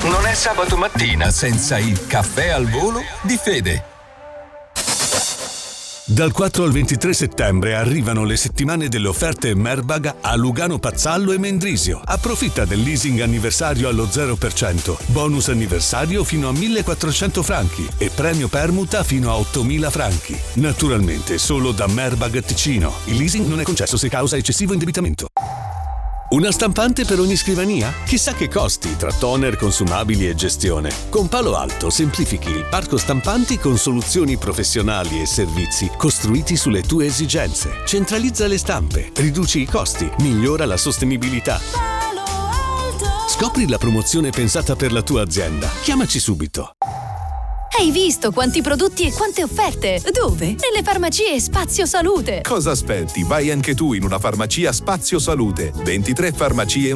Non è sabato mattina senza il caffè al volo di Fede. Dal 4 al 23 settembre arrivano le settimane delle offerte Merbag a Lugano Pazzallo e Mendrisio. Approfitta del leasing anniversario allo 0%, bonus anniversario fino a 1.400 franchi e premio permuta fino a 8.000 franchi. Naturalmente solo da Merbag Ticino. Il leasing non è concesso se causa eccessivo indebitamento. Una stampante per ogni scrivania? Chissà che costi tra toner, consumabili e gestione. Con Palo Alto semplifichi il parco stampanti con soluzioni professionali e servizi costruiti sulle tue esigenze. Centralizza le stampe, riduci i costi, migliora la sostenibilità. Scopri la promozione pensata per la tua azienda. Chiamaci subito. Hai visto quanti prodotti e quante offerte? Dove? Nelle farmacie Spazio Salute. Cosa aspetti? Vai anche tu in una farmacia Spazio Salute. 23 farmacie